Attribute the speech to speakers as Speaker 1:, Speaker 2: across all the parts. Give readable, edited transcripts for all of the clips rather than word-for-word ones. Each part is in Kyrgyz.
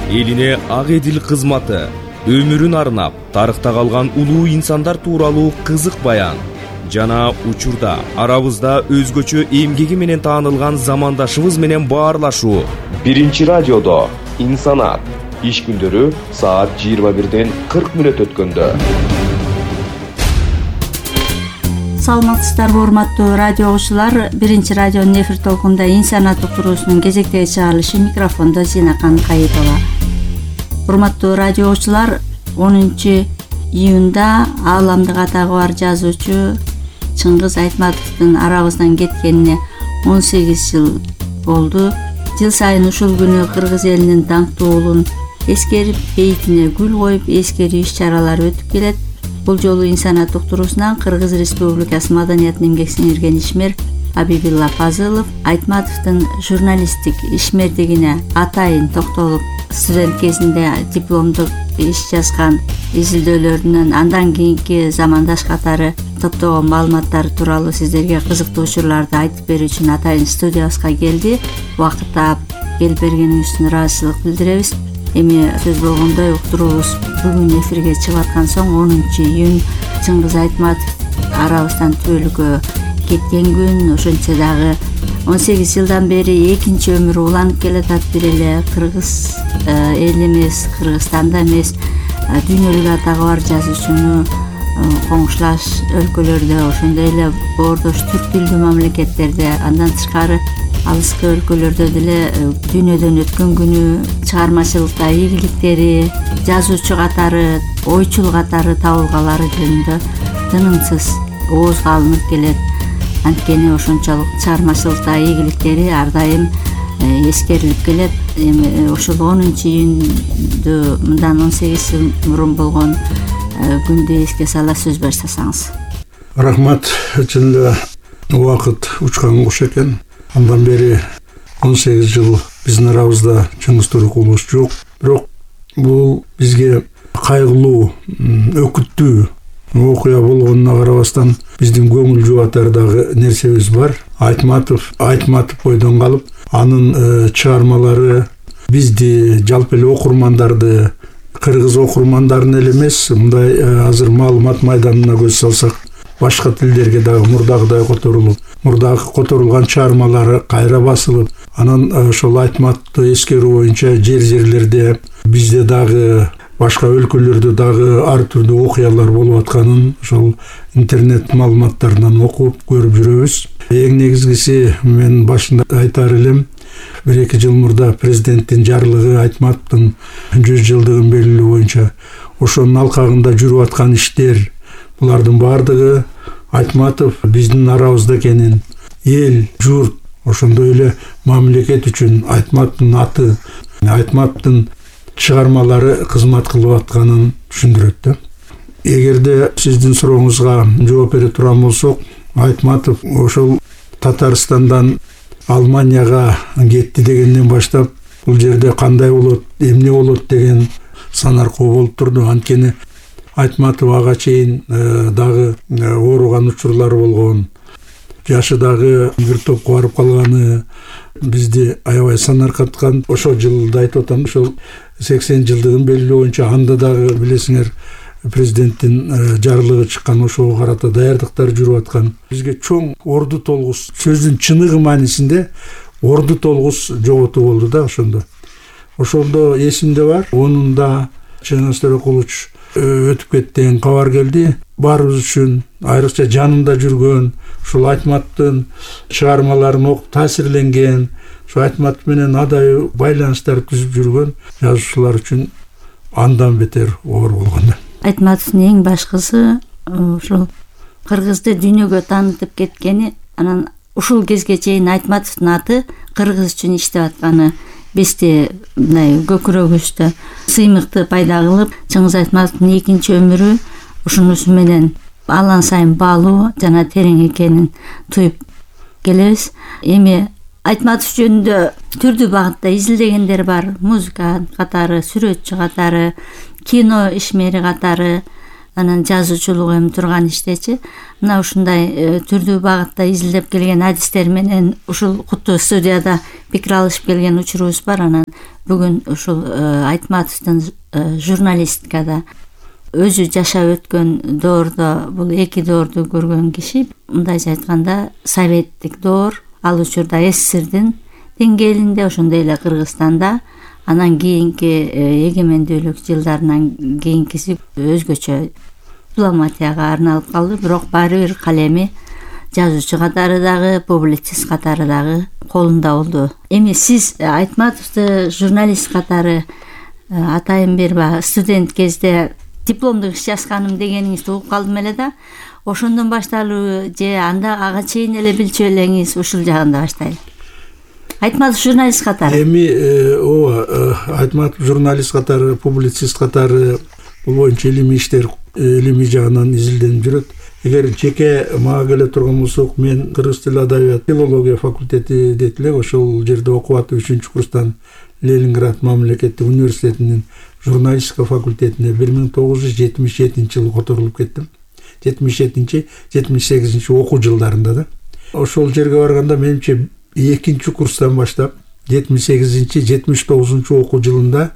Speaker 1: элине ак эдил кызматы, өмүрүн арнап тарыхта калган улуу инсандар тууралуу кызык баян жана учурда арабызда өзгөчө эмгеги менен таанылган замандашыбыз менен баарлашуу. Биринчи радиодо Инсанат иш күндөрү саат 21:40 өткөндө.
Speaker 2: Саламатсыздарбы урматтуу радио угуучулар, биринчи радионун эфир толкунда Инсанат уктуруусунун кезектеги чыгарылышы, микрофондо Зинакан Кайытова. Урматтуу радио угуучулар, 10-июнда ааламдык атагы бар жазуучу Чыңгыз Айтматовдун арабыздан кеткенине 18 жыл болду. Жыл сайын ушул күнү кыргыз элинин даңктуу уулун эскерип, бейитине гүл коюп, эскерүү иш-чаралары өтүп келет. Бул жолу Инсанат уктуруусунан Кыргыз Республикасы маданиятын эмгек сиңирген ишмер Абибилла Пазылов Айтматовдун журналисттик ишмердигине атайын токтолуп, студент кезинде дипломдук иш жазган изилдөөлөрүнөн андан кийинки замандаш катары топтогон маалыматтары тууралуу сиздерге кызыктуу учурларды айтып берүү үчүн атайын студиябызга келди. Убакыт таап келип бергениңиз үчүн ыраазычылык билдиребиз. Эми сөз болгондой уктуруубуз бүгүн эфирге чыгып аткан соң 10-июнь Чыңгыз Айтматов арабыздан түбөлүккө кеткен күн. Ошентсе дагы 18 жылдан бери экинчи өмүрү уланып келатат. Бир эле кыргыз эл эмес, Кыргызстанда эмес, дүйнөлүк атагы бар жазуучуну коңшулаш өлкөлөрдө, ошондой эле боордош түрк тилдүү мамлекеттерде, андан тышкары алыскы өлкөлөрдө деле дүйнөдөн өткөн күнү, чыгармачылыкта ийгиликтери, жазуучу катары, ойчул катары табылгалары жөнүндө тынымсыз оозго алынып келет. Анткени ошончолук чыгармачылыкта ийгиликтери ар дайым эскерилип келет. Эми ошол 10-июнду мындан 18 жыл мурун болгон күндү эске сала сөз баштасаңыз.
Speaker 3: Рахмат. Чын эле убакыт учкан кош экен. Андан бери 18 жыл биздин арабызда Чыңгыз Турукулович жок. Бирок бул бизге кайгылуу, өкүттүү окуя болгонуна карабастан биздин көңүл жубатар дагы нерсебиз бар. Айтматов бойдон калып, анын чыгармалары бизди, жалпы эле окурмандарды, кыргыз окурмандарын эле эмес, мындай азыр маалымат майданына көз салсак, башка тилдерге дагы мурдагыдай которулган чыгармалары кайра басылып, анан ошол Айтматовду эскерүү боюнча жерлерде бизде дагы башка өлкөлөрдө дагы ар түрдүү окуялар болуп атканын ошол интернет маалыматтарынан окуп көрүп жүрөбүз. Эң негизгиси мен башында айтар элем, 1-2 жыл мурда президенттин жарлыгы Айтматовдун 100 жылдыгын белгилөө боюнча ошонун алкагында жүрүп аткан иштер, булардын баардыгы Айтматов биздин арабызда экенин, эл, журт, ошондой эле мамлекет үчүн Айтматовдун аты, Айтматовдун чыгармалары кызмат кылып атканын түшүндүрөт да. Эгерде сиздин сурооңузга жооп бере турган болсок, Айтматов ошол Татарстандан Алманияга кетти дегенден баштап бул жерде кандай болот, эмне болот деген сан аркоо болуп турду. Анткени Айтматов ага чейин дагы ооруган учурлары болгон, жашы дагы бир топко барып калганы бизди аябай санаркаткан. Ошол жылда айтып атам, ошол 80 жылдыгын белгилөө боюнча анда дагы билесиңер президенттин жарлыгы чыккан, ошого карата даярдыктар жүрүп аткан. Бизге чоң орду толгус, сөздүн чыныгы маанисинде орду толгус жоготуу болду да ошондо. Ошондо эсимде бар, онунда Чыңгыз Турукулович өтүп кетти деген кабар келди. Баарыбыз үчүн, айрыкча жанында жүргөн, ушул Айтматовдун чыгармаларын окуп таасирленген, ошо Айтматов менен адайы байланыштар түзүп жүргөн жазуучулар үчүн андан бетер оор болгон.
Speaker 2: Айтматовдун эң башкысы ушул кыргызды дүйнөгө таанытып кеткени, анан ушул кезге чейин Айтматовдун аты кыргыз үчүн иштеп атканы бизде мындай көкүрөгүбүздө сыймыкты пайда кылып, Чыңгыз Айтматовдун экинчи өмүрү ушунусу менен алан сайын баалуу жана терең экенин туюп келебиз. Эми Айтматов жөнүндө түрдүү багытта изилдегендер бар. Музыка катары, сүрөтчү катары, кино ишмери катары, анан жазуучулук эми турган иштечи. Мына ушундай түрдүү багытта изилдеп келген адистер менен ушул куттуу студияда пикир алышып келген учурубуз бар. Анан бүгүн ушул Айтматовдун журналистикада өзү жашап өткөн доордо, бул эки доорду көргөн киши, мындайча айтканда советтик доор, ал учурда СССРдин деңгээлинде, ошондой эле Кыргызстанда, анан кийинки эгемендүүлүк жылдарынан кийинкиси өзгөчө дипломатияга арналып калды. Бирок баары бир калеми жазуучу катары дагы, публицист катары дагы колунда болду. Эми сиз Айтматовду журналист катары атайын бир студент кезде дипломдук иш жазганым дегениңизди угуп калдым эле да. Ошондон башталуу же анда ага чейин эле билчү элеңиз, ушул жагында баштайлы. Айтматов журналист катары.
Speaker 3: Эми Айтматов журналист катары, публицист катары бул боюнча илимий иштер, илимий жагынан изилденип жүрөт. Эгер жеке мага келе турган болсок, мен кыргыз тили адабият филология факультети дейт элек, ошол жерде окуп атып 3-чү курстан Ленинград мамлекеттик университетинин журналистика факультетине 1977-жылы которулуп кеттим. 77-78 окуу жылдарында да. Ошол жерге барганда менимче 2-чү курстан баштап 78-79 окуу жылында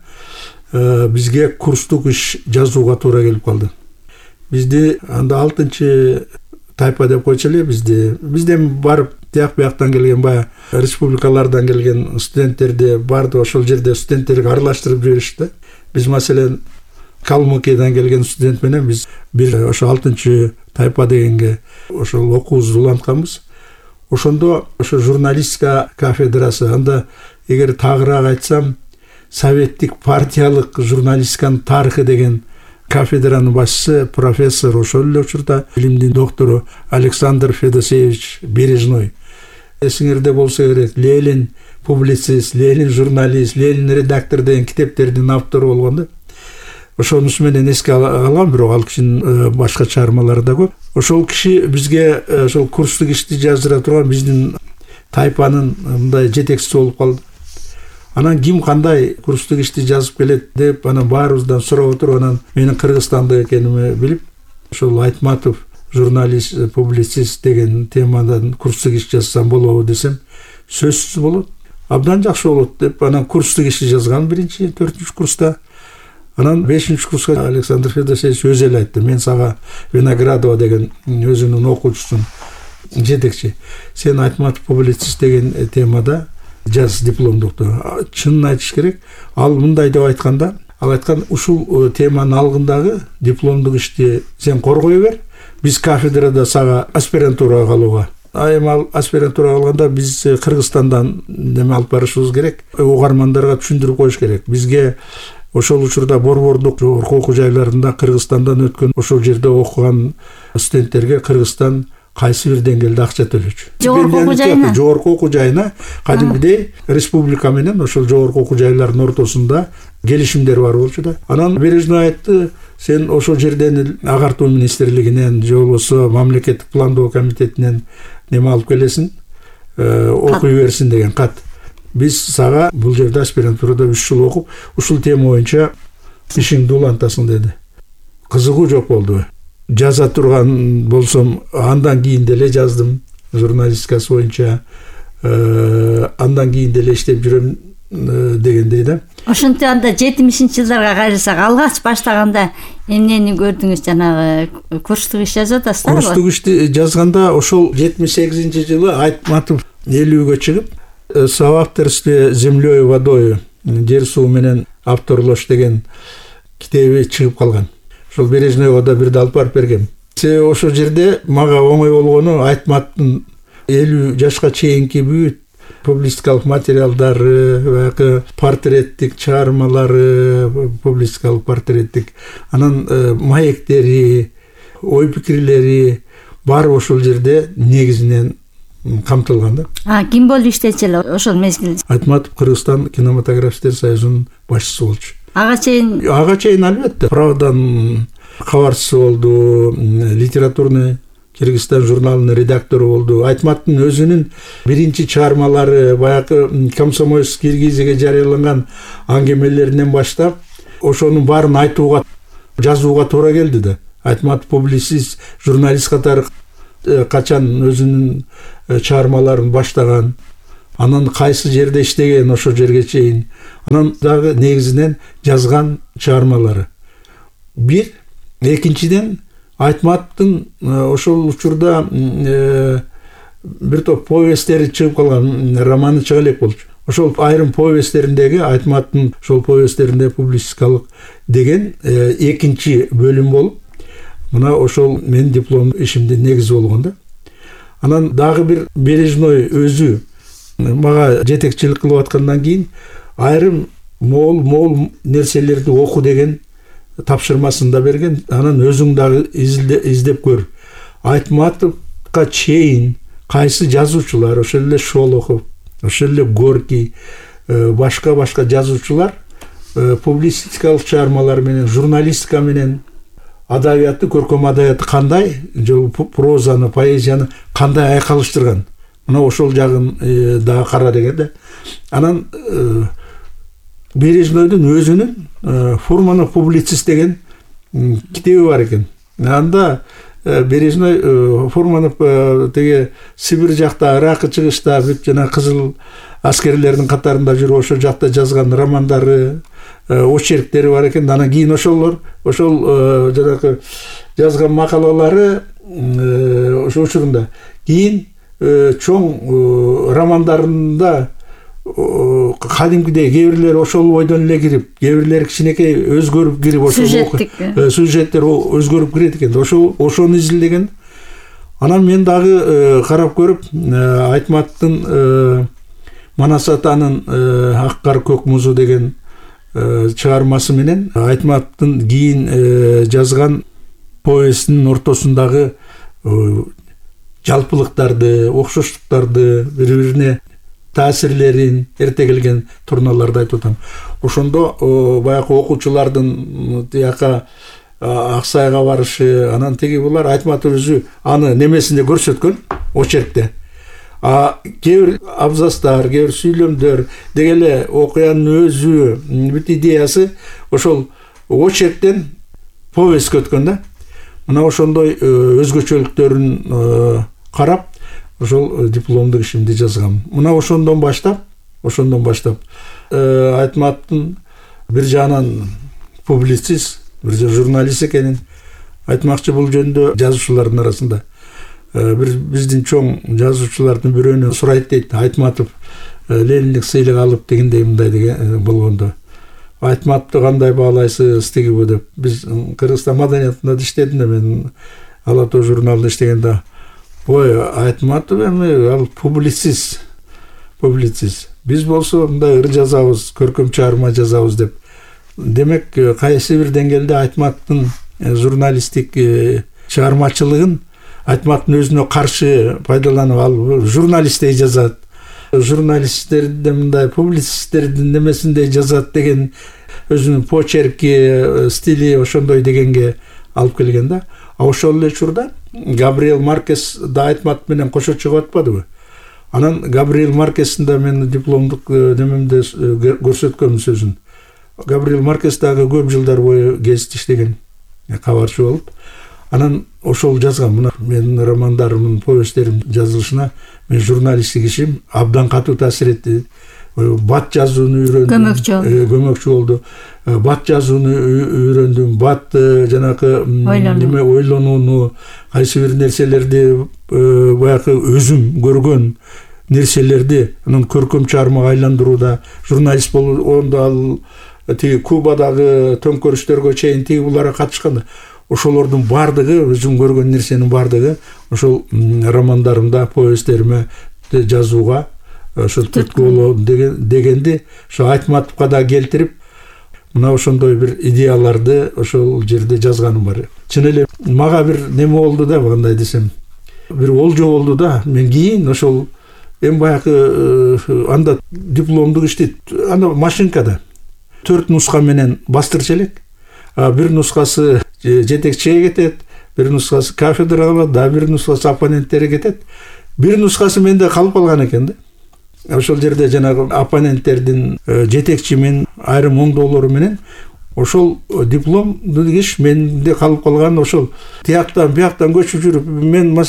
Speaker 3: бизге курстук иш жазууга туура келип калды. Бизди анда 6-чы тайпа деп койчу эле, бизден барып тияк-бияктан келген республикалардан келген студенттерди барды, ошол жерде студенттерге аралаштырып жиберишти. Биз маселен Калмыкиядан келген студент менен биз бир ошо 6-чы тайпа дегенге ошол окуубузду улантканбыз. Ошондо ошо журналистика кафедрасы, анда эгер тагыраак айтсам, советтик партиялык журналистиканын тарыхы деген кафедранын башчысы профессор, ошол эле учурда илимдин доктору Александр Федосеевич Бережной. Эсиңерде болсо керек, Ленин публицист, Ленин журналист, Ленин редактор деген китептердин автору болгон да. Ошонусу менен эске алам, бирок ал кишинин башка чыгармалары да көп. Ошол киши бизге ошол курстук ишти жаздыра турган биздин тайпанын мындай жетекчиси болуп калды. Анан ким кандай курстук ишти жазып келет деп анан баарыбыздан сурап отуруп, анан менин Кыргызстандык экенимди билип, ошол Айтматов журналист, публицист деген темадан курстук иш жазсам болобу десем, сөзсүз болот, абдан жакшы болот деп анан курстук ишти жазган 1-4-чү курста. Анан 5-чү курска Александр Федосеевич өзү эле айтты: "Мен сага Виноградова деген өзүнүн окуучусун жетекчи, сен Айтматов публицист деген темада жаз дипломдукту." Чынын айтыш керек, ал мындай деп айтканда, ал айткан: "Ушул теманын алгындагы дипломдук ишти сен коргой бер, биз кафедрада сага аспирантурага калууга." Эми ал аспирантурага калганда биз Кыргызстандан неме алып барышыбыз керек, угармандарга түшүндүрүп коюш керек. Бизге ошол учурда борбордук жогорку окуу жайларында Кыргызстандан өткөн, ошол жерде окуган студенттерге Кыргызстан кайсы бир деңгээлде акча төлөчү. Жогорку окуу жайына кадимгидей республика менен ошол жогорку окуу жайлардын ортосунда келишимдер бар болчу да. Анан Бережной айтты: "Сен ошол жерден агартуу министрлигинен же болбосо мамлекеттик пландоо комитетинен неме алып келесиң, окуй берсин деген кат. Биз сага бул жерде аспирантурада 3 жыл окуп, ушул тема боюнча ишиңди улантасың" деди. Кызыгуу жок болду. Жаза турган болсом, андан кийин деле жаздым журналистикасы боюнча, андан кийин деле иштеп жүрөм дегендей да.
Speaker 2: Ошентип анда 70-жылдарга кайрылсак, алгач баштаганда эмнени көрдүңүз? Жанагы курстук иш жазып атасыздар го?
Speaker 3: Курстук ишти жазганда ошол 78-жылы Айтматов 50-гө чыгып, "Соавторстве землёй и водой", жер суу менен авторлош деген китеби чыгып калган. Ошол Бережнойго да бирди алып барып бергем. Ошол жерде мага оңой болгону, Айтматтын 50 жашка чейинки бүт публистикалык материалдары, баягы портреттик чыгармалары, публистикалык портреттик, анан маектери, ой пикирлери баары ошол жерде негизинен камтылган да.
Speaker 2: Ким болуп иштечү эле ошол мезгилде?
Speaker 3: Айтматов Кыргызстан кинематографисттер союзунун башчысы болчу.
Speaker 2: Ага чейин албетте Правдан кабарчысы болду, литературный Кыргызстан журналынын редактору болду. Айтматтын өзүнүн биринчи чыгармалары, баягы Комсомольский Киргизиге жарыяланган аңгемелеринен баштап, ошонун баарын айтууга, жазууга туура келди да. Айтматов публицист, журналист катары качан өзүнүн чыгармаларын баштаган,
Speaker 3: анан кайсы жерде иштеген ошол жерге чейин, анан дагы негизинен жазган чыгармалары. Бир, экинчиден Айтматовдун ошол учурда бир топ повесттери чыгып калган, романы чыга элек болчу. Ошол айрым повесттериндеги Айтматовдун ошол повесттеринде публицистикалык деген экинчи бөлүм болуп, мына ошол менин диплом ишимдин негизи болгон да. Анан дагы бир Бережной өзү мага жетекчилик кылып аткандан кийин айрым моол нерселерди оку деген тапшырмасын да берген. Анан өзүң дагы издеп көр. Айтматовго чейин кайсы жазуучулар, ошол эле Шолохов, ошол эле Горький, башка жазуучулар публицистикалык чыгармалар менен, журналистика менен адабиятты, көркөм адабиятты кандай, прозаны, поэзияны кандай айкалыштырган. Мына ошол жагын дагы кара деген да. Анан Бережнойдун өзүнүн Фурманов публицист деген китеби бар экен. Анда Бережной Фурманов теге Сибир жакта, Иракы чыгышта бүт жана кызыл аскерлердин катарында жүрүп ошол жакта жазган романдары, очерктери бар экен. Анан кийин ошол жанагы жазган макалалары ошол учурунда кийин чоң романдарында кадимкидей кээ бирлери ошол бойдон эле кирип, кээ бирлери кичинекей өзгөрүп кирип, ошол сюжеттер өзгөрүп кирет экен. Ошону изилдеген. Анан мен дагы карап көрүп, Айтматовдун Манас атанын Ак кар көк музу деген чыгармасы менен Айтматовдун кийин жазган повестинин ортосундагы жалпылыктарды, окшоштуктарды, бири-бирине таасирлерин, эрте келген турналарды айтып атам. Ошондо баягы окуучулардын тияка Аксайга барышы, анан теги булар Айтматов өзү аны немесинде көрсөткөн, очеркте. Кээ бир абзацтар, кээ бир сүйлөмдөр, деги эле окуянын өзү, бүт идеясы ошол очерктен повестке өткөн да. Мына ошондой өзгөчөлүктөрүн карап, ошол дипломдук ишимди жазгам. Мына ошондон баштап Айтматовдун бир жагынан публицист, бир журналист экенин айтмакчы. Бул жөнүндө жазуучулардын арасында бир биздин чоң жазуучулардын бирөөнө сурайт дейт. Айтматов Лениндик сыйлык алып дегендей мындай деген болгондо. Айтматовду кандай баалайсыз тигиби деп. Биз Кыргызстан маданиятында иштедим да, мен Ала Тоо журналында иштегенде. Ой, Айтматов эми ал публицист. Биз болсо мындай ыр жазабыз, көркөм чыгарма жазабыз деп. Демек, кайсы бир деңгээлде Айтматовдун журналисттик чыгармачылыгын Айтматовдун өзүнө каршы пайдаланып, ал журналисттей жазат. Журналисттерди мындай публицисттердин немесиндей жазат деген өзүнүн почерки, стили ошондой дегенге алып келген да. Ошол эле учурда Габриэл Маркес да Айтматов менен кошо чыгып атпадыбы? Анан Габриэл Маркестин да мен дипломдук немемде көрсөткөм сөзүн. Габриэл Маркес дагы көп жылдар бою гезит иштеген, кабарчы болуп. Анан ошол жазган, мына менин романдарымдын, повесттерим жазылышына мен журналисттик ишим абдан катуу таасир этти. Бат жазууну үйрөндүм, көмөкчү болду. Бат жазууну үйрөндүм, бат жанакы неме ойлонууну, кайсы бир нерселерди баягы өзүм көргөн нерселерди анан көркөм чыгармага айландырууда журналист болгондо ал тиги Кубадагы төңкөрүштөргө чейин тиги буларга катышкан. Ошолордун бардыгы, өзүм көргөн нерсенин бардыгы ошол романдарымда, повесттериме жазууга ошол түрткү болот дегенди ошо Айтматовго да келтирип, мына ошондой бир идеяларды ошол жерде жазганым бар. Чын эле мага бир неме болду да, кандай десем, бир олжо болду да. Мен кийин ошол эми баягы анда дипломдук ишти анда машинкада 4 нуска менен бастырчу элек. Бир нускасы жетекчиге кетет, бир нускасы кафедрага, да бир нускасы оппоненттерге кетет. Бир нускасы менде калып калган экен да. Ошол жерде жанагы оппоненттердин жетекчи мен айрым оңдоолору менен ошол дипломдук иш менде калып калган. Ошол тияктан бияктан көчүп жүрүп, мен маселен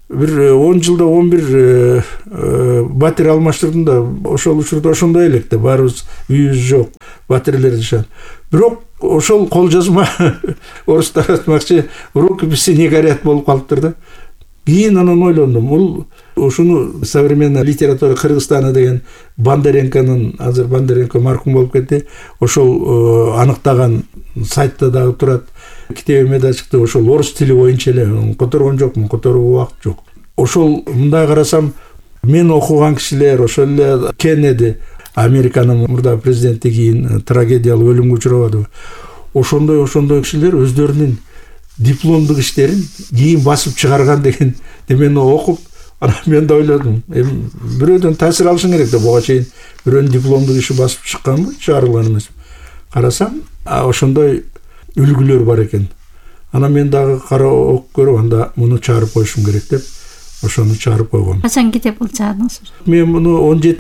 Speaker 3: бир 10 жылда 11 батир алмаштырдым да, ошол учурда ошондой элек да, баарыбыз үйүбүз жок, батирлер жашат. Бирок ошол кол жазма орустар айтмакчы рукописи не горят болуп калыптыр да. Кийин анан ойлондум, бул ушуну современная литература Кыргызстана деген Бондаренконун, азыр Бондаренко маркум болуп кетти, ошол аныктаган сайтта дагы турат. Китебиме да чыкты, ошол орус тили боюнча эле которгон жокмун, которууга убакыт жок. Ошол мындай карасам, мен окуган кишилер ошол эле Кеннеди, Американын мурда президенти кийин трагедиялык өлүмгө учурабадыбы. Ошондой кишилер өздөрүнүн дипломдук иштерин кийин басып чыгарган деген немени окуп, анан мен да ойлодум, бирөөдөн таасир алышың керек да, буга чейин бирөөнүн дипломдук иши басып чыкканбы, чыгарылган эмес. Карасам, ошондой үлгүлөр бар экен. Анан мен дагы кара окуп көрүп, анда муну чыгарып коюшум керек деп, ошону чыгарып койгом.
Speaker 2: Качан китеп бул чыгардыңыз?
Speaker 3: Мен муну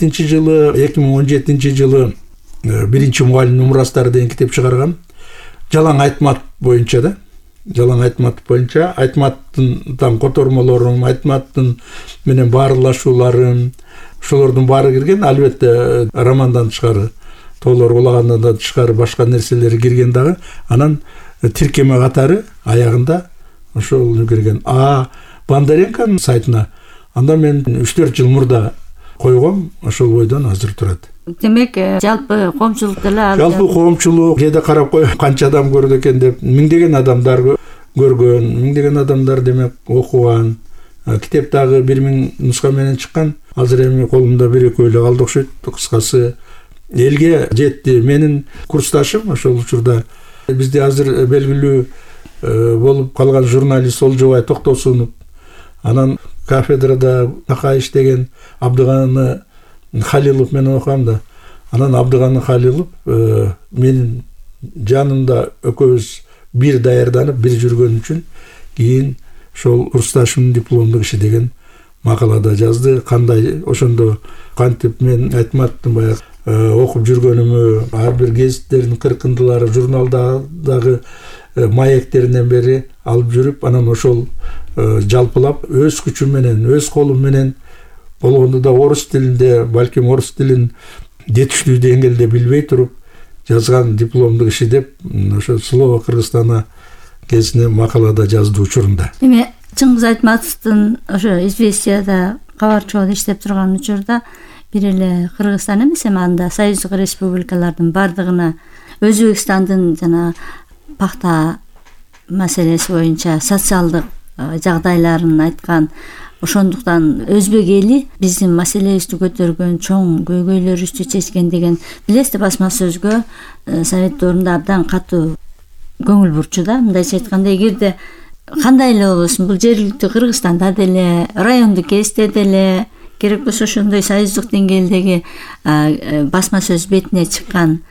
Speaker 3: 2017 жылы биринчи мугалим умурастары деген китеп чыгаргам. Жалаң Айтмат боюнча да. Жалаң Айтмат боюнча, Айтматтын там котормолорун, Айтматтын менен баарлашууларын, ошолордун баары кирген, албетте романдан тышкары, тоолор улагандан да тышкары башка нерселери кирген дагы. Анан тиркеме катары аягында ошол кирген. Бондаренконун сайтына анда мен 3-4 жыл мурда койгом, ошол бойдон азыр турат.
Speaker 2: Демек, жалпы коомчулук деле
Speaker 3: жалпы коомчулук кээде карап коюп, канча адам көрдү экен деп, миңдеген адамдар көргөн, миңдеген адамдар демек окуган. Китеп дагы 1000 нуска менен чыккан. Азыр эми колумда 1-2 эле калды окшойт. Кыскасы элге жетти. Менин курсташым ошол учурда бизде азыр белгилүү болуп калган журналист Олжобай Токтосунов, анан кафедрада Такаиш деген Абдыганы Халилов менен окугам да. Анан Абдыганы Халилов менин жанымда экөөбүз бир даярданып, бир жүргөн үчүн кийин ошол курсташымдын дипломдук иши деген макалада жазды. Кандай ошондо кантип мен Айтматтын баягы окуп жүргөнүмү, ар бир гезиттердин кыркындылары, журналдагы маектеринен бери алып жүрүп, анан ошол жалпылап өз күчүм менен, өз колум менен болгондо да орус тилинде, балким орус тилин жетиштүү деңгээлде билбей туруп жазган дипломдук иши деп, ошо Слово Кыргызстана кезине макалада жазды учурунда.
Speaker 2: Эми Чыңгыз Айтматовдун ошо Известияда кабарчылыкта иштеп турган учурда бир эле Кыргызстан эмес, эми анда союздук республикалардын бардыгына Өзбекстандын жана пахта маселеси боюнча социалдык жагдайларын айткан. Ошондуктан өзбек эли биздин маселебизди көтөргөн, чоң көйгөйлөрүбүздү чечкен деген билесизде, басма сөзгө Совет доорунда абдан катуу көңүл бурчу да. Мындайча айтканда, эгерде кандай эле болбосун, бул жергиликтүү Кыргызстанда деле, райондук кезде деле, керек болсо ошондой союздук деңгээлдеги басма сөз бетине чыккан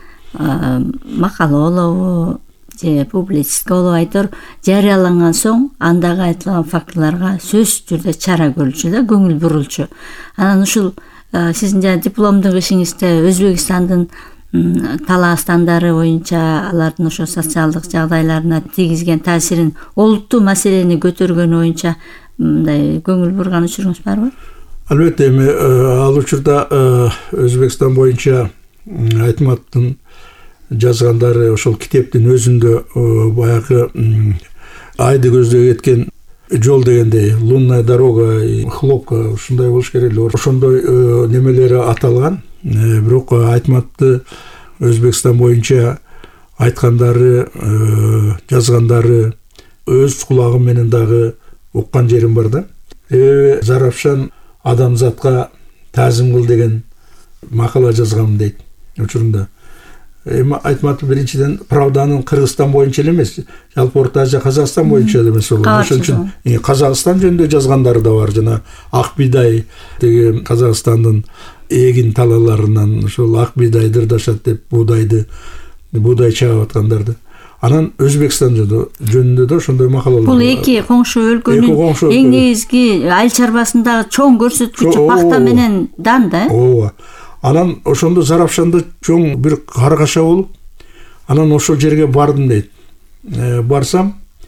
Speaker 2: макала болобу, же публицистика болуп айтор, жарыяланган соң андагы айтылган фактыларга сөзсүз түрдө чара көрүлчү да, көңүл бурулчу. Анан ушул сиздин жана дипломдук ишиңизде Өзбекстандын талаастандары боюнча алардын ошо социалдык жагдайларына тийгизген таасирин, олуттуу маселени көтөргөнү боюнча мындай көңүл бурган учуруңуз барбы?
Speaker 3: Албетте, эми ал учурда Өзбекстан боюнча Айтматтын жазгандары ошол китептин өзүндө баягы айды көздөй кеткен жол дегендей, лунная дорога, хлопка, ушундай болуш керек эле. Ошондой немелери аталган. Бирок Айтматты Өзбекстан боюнча айткандары, жазгандары өз кулагым менен дагы уккан жерим бар да. Зарапшан адамзатка таазим кыл деген макала жазгам дейт учурунда. Айтматов биринчиден Правданын Кыргызстан боюнча эле эмес, жалпы Орто Азия, Казакстан боюнча эле эмес. Ошон үчүн Казакстан жөнүндө жазгандары да бар. Жана ак бидай деген Казакстандын эгин талаларынан ошол ак бидай дырдашат деп буудай чагып аткандарды. Анан Өзбекстан жөнүндө да ошондой макалалар.
Speaker 2: Бул эки коңшу өлкөнүн эң негизги айыл чарбасындагы чоң көрсөткүчү пахта менен дан да.
Speaker 3: Ооба. Анан ошондо Зарапшанда чоң бир каргаша болуп, анан ошол жерге бардым дейт. Барсам,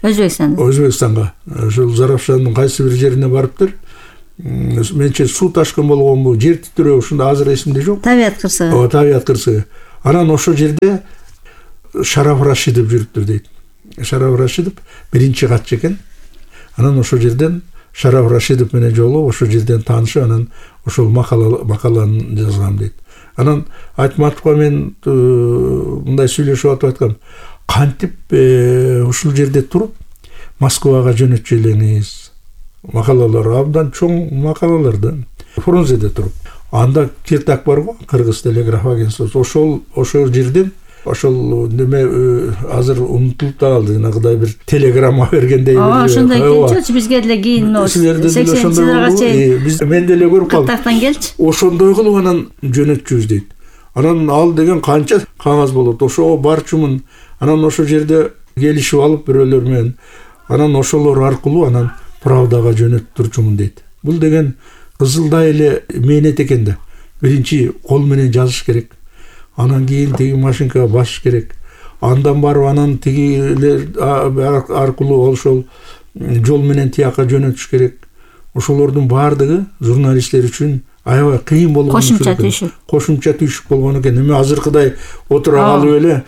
Speaker 3: Өзбекстанга. Ошол Зарапшандын кайсы бир жерине барыптыр. Менче суу ташкын болгонбу, жер титирөө ушунда азыр эсимде жок.
Speaker 2: Табият кырсыгы.
Speaker 3: Табият кырсыгы. Анан ошол жерде Шараф Рашидов жүрүптүр дейт. Шараф Рашидов биринчи катчы экен. Анан ошол жерден Шараф Рашидов менен жолу ошол жерден таанышып, анан ошол макаланы жазгам дейт. Анан Айтматовго мен мындай сүйлөшүп атып айткам. Кантип ушул жерде туруп Москвага жөнөтчү элеңиз? Макалалар абдан чоң макалалар да. Фрунзеде туруп. Анда Киртак бар го, Кыргыз телеграф агентствосу. Ошол жерден ошол неме азыр унутулуп калды. Нагыдай бир телеграмма бергендей.
Speaker 2: Ошондой келчү, бизге деле кийин 80-жылдарга
Speaker 3: биз мен деле көрүп калдым.
Speaker 2: Каттактан келчи.
Speaker 3: Ошондой кылып анан жөнөтчүбүз дейт. Анан ал деген канча кагаз болот. Ошого барчумун. Анан ошол жерде келишип алып бирөөлөр менен анан ошолор аркылуу анан Правдага жөнөттүрчүмүн дейт. Бул деген кызылдай эле мээнет экен да. Биринчи кол менен жазыш керек. Анан кийин тиги машинкага басыш керек. Андан барып анан тигилер аркылуу ошол жол менен тияка жөнөтүш керек. Ошолордун баардыгы журналисттер үчүн аябай кыйын болгон. Кошумча түйшүк болгон экен. Эми азыркыдай отура калып эле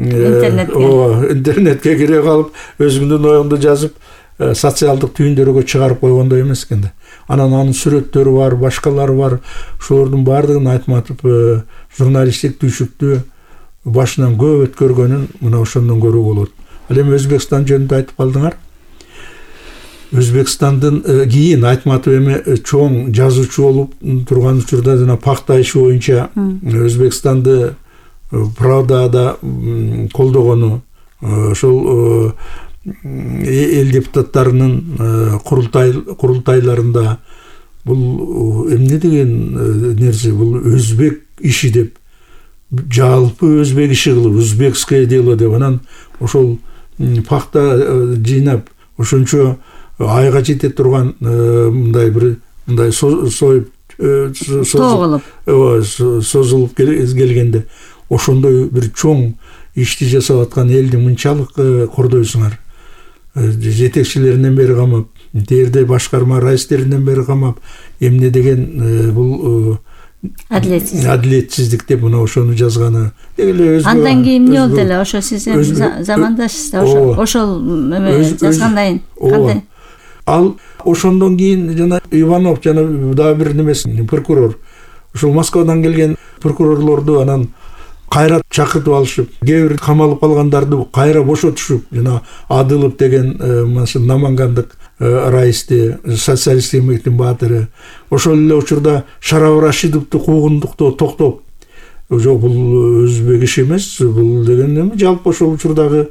Speaker 3: интернетке кире калып өзүңдүн оюңду жазып социалдык түйүндөргө чыгарып койгондой эмес экен да. Анан анын сүрөттөрү бар, башкалары бар. Ошолордун баардыгын Айтматов журналисттик түйшүктү башынан көп өткөргөнүн мына ошондон көрүүгө болот. Ал эми Өзбекстан жөнүндө айтып калдыңар. Өзбекстандын кийин Айтматов эми чоң жазуучу болуп турган учурда жана пахта иши боюнча Өзбекстанды Правдада колдогону, ошол эл депутаттарынын курултайларында бул эмне деген нерсе, бул өзбек иши деп, жалпы өзбек иши кылып, узбекское дело деп, анан ошол пахта жыйнап, ошончо айга жете турган мындай бир мындай созулуп келгенде ошондой бир чоң ишти жасап аткан элди мынчалык кордойсуңар. Жетекчилеринен бери камап, дээрде башкарма раистеринен бери камап, эмне деген бул адилетсиздик деп мына ошону жазганы.
Speaker 2: Андан кийин эмне болду эле? Ошо сиздин замандашсыздар. Ошол жазгандан кийин кандай?
Speaker 3: Ал ошондон кийин жана Иванов жана дагы бир немеси прокурор. Ошол Москвадан келген прокурорлорду анан кайра чакыртып алышып, кээ бир камалып калгандарды кайра бошотушуп, жана Адылов деген намангандык раисти, социалисттик эмгектин баатыры. Ошол эле учурда Шараф Рашидовду куугундуктоо токтоп, жок бул өзбек иши эмес, бул деген эми жалпы ошол учурдагы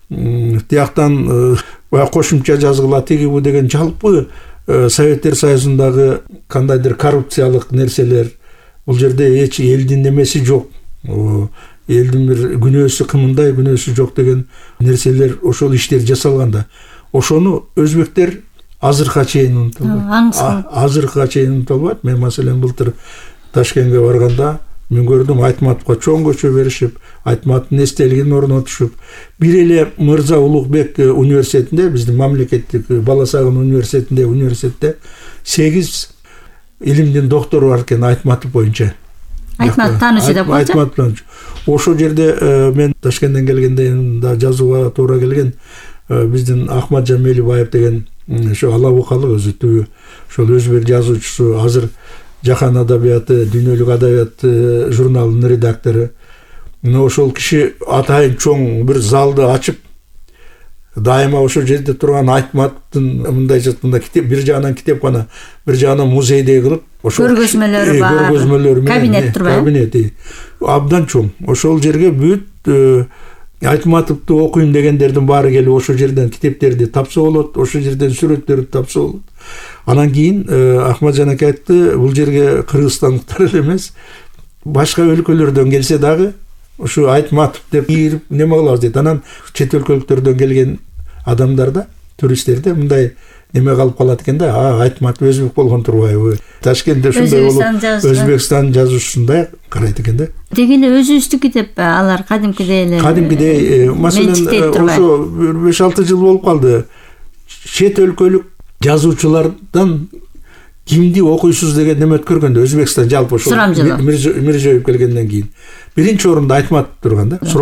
Speaker 3: тияктан кошумча жазгыла тиги бу деген жалпы Советтер Союзундагы кандайдыр коррупциялык нерселер, бул жерде эч элдин немеси жок. Элдин бир күнөөсү кымындай, күнөөсү жок деген нерселер, ошол иштер жасалганда, ошону өзбектер азыркыга чейин унутулбайт. Азыркыга чейин унутулбайт. Мен маселен былтыр Ташкентке барганда мен көрдүм, Айтматовго чоң көчө беришип, Айтматовдун эстелигин орнотушуп, бир эле Мырза Улукбек университетинде, биздин мамлекеттик Бала Сагын университетте 8 илимдин доктору бар экен Айтматов боюнча.
Speaker 2: Айтматов таанычу деп койчу.
Speaker 3: Айтматов таанычу. Ошол жерде мен Ташкенттен келгенде да жазууга туура келген, биздин Ахматжан Мелибаев деген ошо алабукалык өзү түбү, ошол өзбек жазуучусу, азыр Жахан адабияты, дүйнөлүк адабият журналынын редактору. Ошол киши атайын чоң бир залды ачып, дайыма ошол жерде турган Айтматовдун мындай китеп, бир жагынан китепкана, бир жагынан музейдей кылып, ошол
Speaker 2: көргөзмөлөрү бар, кабинет турбайбы?
Speaker 3: Кабинети абдан чоң. Ошол жерге бүт Айтматовду окуйм дегендердин баары келип ошол жерден китептерди тапса болот, ошол жерден сүрөттөрдү тапса болот. Анан кийин Ахматжан ака айтты, бул жерге кыргызстандыктар эле эмес, башка өлкөлөрдөн келсе дагы ушу Айтматов деп кирип неме кылабыз дейт. Анан чет өлкөлүктөрдөн келген адамдарда, туристтерде мындай неме калып калат экен да, Айтматов өзбек болгон турбайбы? Ташкентте ушундай болуп, Өзбекстан жазуусундай карайт экен да.
Speaker 2: Деген өзүбүздүкү деп алар кадимкидей эле.
Speaker 3: Кадимкидей, маселен, ошо 5-6 жыл болуп калды. Чет өлкөлүк жазуучулардан кимди окуйсуз деген неме өткөргөндө Өзбекстан жалпы ошо Миржоев келгенден кийин биринчи орунда Айтматов турган да.